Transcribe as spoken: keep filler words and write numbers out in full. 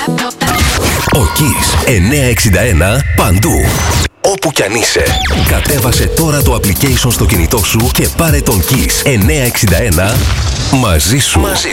Ο Kiss εννιακόσια εξήντα ένα παντού. Όπου κι αν είσαι, κατέβασε τώρα το application στο κινητό σου και πάρε τον Kiss εννιακόσια εξήντα ένα μαζί σου. Μαζί